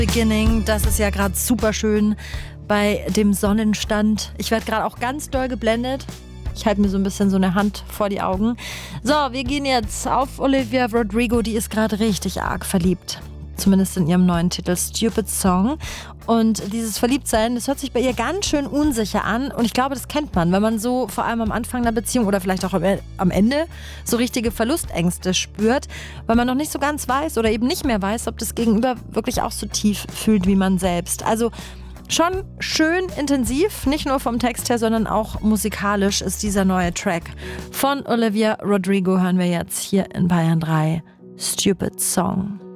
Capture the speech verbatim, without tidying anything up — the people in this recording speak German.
Beginning, das ist ja gerade super schön bei dem Sonnenstand. Ich werde gerade auch ganz doll geblendet. Ich halte mir so ein bisschen so eine Hand vor die Augen. So, wir gehen jetzt auf Olivia Rodrigo. Die ist gerade richtig arg verliebt. Zumindest in ihrem neuen Titel Stupid Song. Und dieses Verliebtsein, das hört sich bei ihr ganz schön unsicher an. Und ich glaube, das kennt man, wenn man so vor allem am Anfang einer Beziehung oder vielleicht auch am Ende so richtige Verlustängste spürt, weil man noch nicht so ganz weiß oder eben nicht mehr weiß, ob das Gegenüber wirklich auch so tief fühlt wie man selbst. Also schon schön intensiv, nicht nur vom Text her, sondern auch musikalisch ist dieser neue Track. Von Olivia Rodrigo hören wir jetzt hier in Bayern drei Stupid Song.